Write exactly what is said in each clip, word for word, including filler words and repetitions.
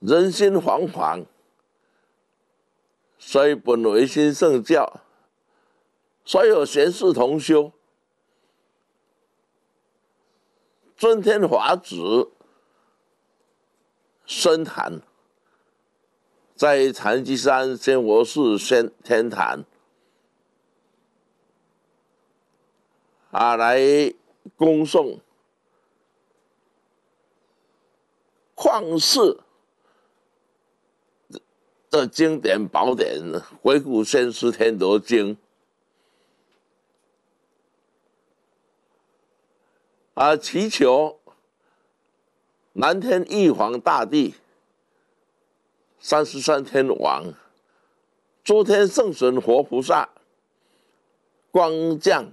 人心惶惶，所以本唯心圣教，所有贤士同修，尊天法旨深坛，在禅机山仙佛寺仙天坛啊，来恭送旷世的经典宝典《回古先师天德经》啊，祈求南天玉皇大帝、三十三天王、诸天圣神活菩萨光降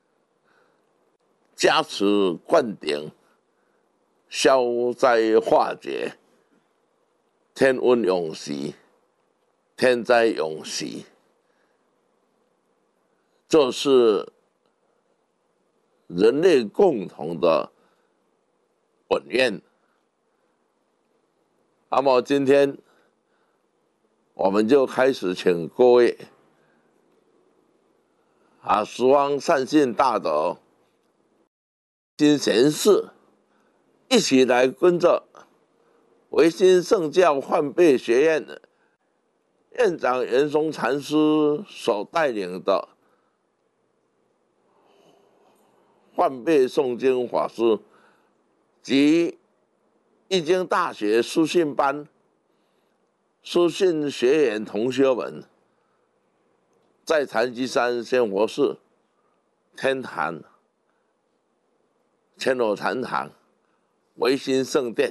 加持灌顶，消灾化解，天温永息，天灾永息，这是人类共同的本愿。那么今天我们就开始请各位啊，十方善信大德、金贤士一起来跟着唯心圣教换辈学院院长圆松禅师所带领的换辈诵经法师及易经大学书信班书信学员同学们，在禅机山仙佛寺天坛千罗禅堂唯心圣殿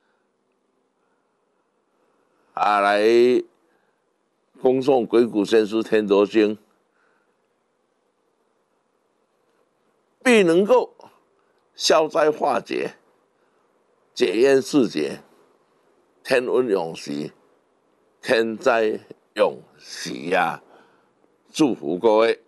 啊，来恭诵《鬼谷先师天德经》，必能够消灾化解、解冤释结、天温永息、天灾永息呀！祝福各位。